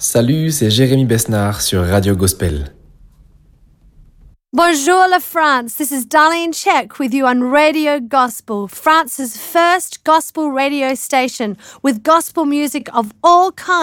Salut, c'est Jérémy Besnard sur Radio Gospel. Bonjour la France, this is Darlene Check with you on Radio Gospel, France's first gospel radio station with gospel music of all kinds.